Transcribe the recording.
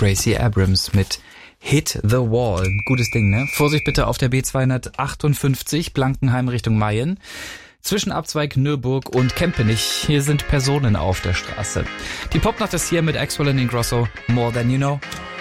Gracie Abrams mit Hit the Wall. Gutes Ding, ne? Vorsicht bitte auf der B258 Blankenheim Richtung Mayen. Zwischen Abzweig Nürburg und Kempenich. Hier sind Personen auf der Straße. Die Popnacht ist hier mit Axwell and Ingrosso. More Than You Know.